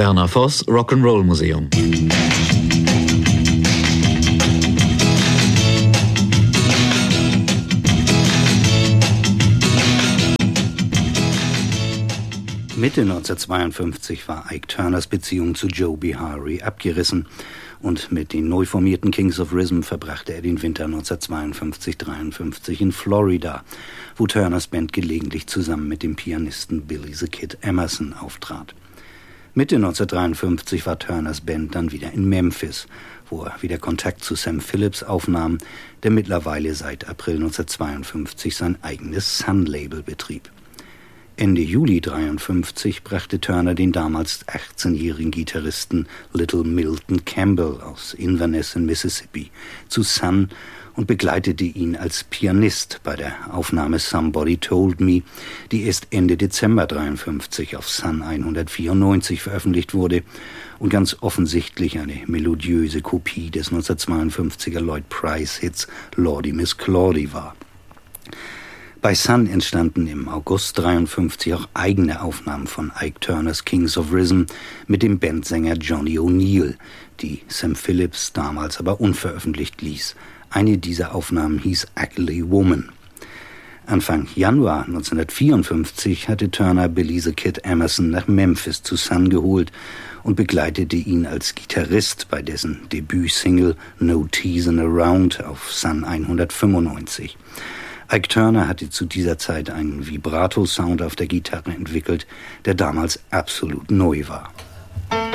Werner Voss, Rock'n'Roll Museum. Mitte 1952 war Ike Turners Beziehung zu Joe Behary abgerissen und mit den neu formierten Kings of Rhythm verbrachte er den Winter 1952-53 in Florida, wo Turners Band gelegentlich zusammen mit dem Pianisten Billy the Kid Emerson auftrat. Mitte 1953 war Turners Band dann wieder in Memphis, wo er wieder Kontakt zu Sam Phillips aufnahm, der mittlerweile seit April 1952 sein eigenes Sun-Label betrieb. Ende Juli 1953 brachte Turner den damals 18-jährigen Gitarristen Little Milton Campbell aus Inverness in Mississippi zu Sun und begleitete ihn als Pianist bei der Aufnahme Somebody Told Me, die erst Ende Dezember 1953 auf Sun 194 veröffentlicht wurde und ganz offensichtlich eine melodiöse Kopie des 1952er Lloyd Price-Hits Lordy Miss Claudie war. Bei Sun entstanden im August 1953 auch eigene Aufnahmen von Ike Turners Kings of Rhythm mit dem Bandsänger Johnny O'Neill, die Sam Phillips damals aber unveröffentlicht ließ. Eine dieser Aufnahmen hieß Ugly Woman. Anfang Januar 1954 hatte Turner Billy the Kid Emerson nach Memphis zu Sun geholt und begleitete ihn als Gitarrist bei dessen Debütsingle No Teasin' Around auf Sun 195. Ike Turner hatte zu dieser Zeit einen Vibrato-Sound auf der Gitarre entwickelt, der damals absolut neu war.